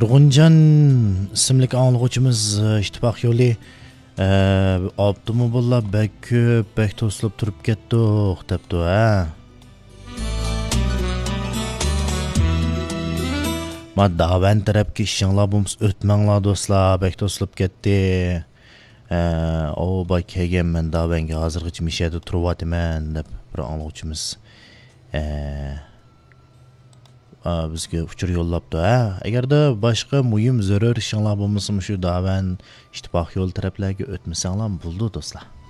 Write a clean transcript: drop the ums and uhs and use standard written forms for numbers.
Turg'unjon ismli anglag'uvchimiz ittifoq yo'li avtomobillar bek ko'p, bek to'silib turib ketdik debdi, ha. Ma davan tarafga ishinglar bo'lmasa o'tmanglar do'stlar, bek to'silib ketdi. O boy kelganman davanga hozirgacha mishada turyapman deb bir anglag'uvchimiz bizga uchur yo'llabdi. Agarda boshqa muhim zarur ishinglar bo'lmasa, shu davan ittifoq yo'l taraflarga o'tmasanglar bo'ldi do'stlar.